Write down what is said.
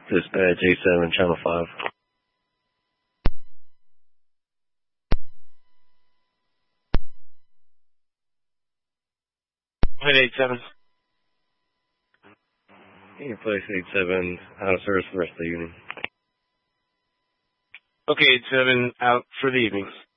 Dispatch 87, Channel 5. Hit 87. You can place 87 out of service for the rest of the evening. Okay, 87 out for the evening.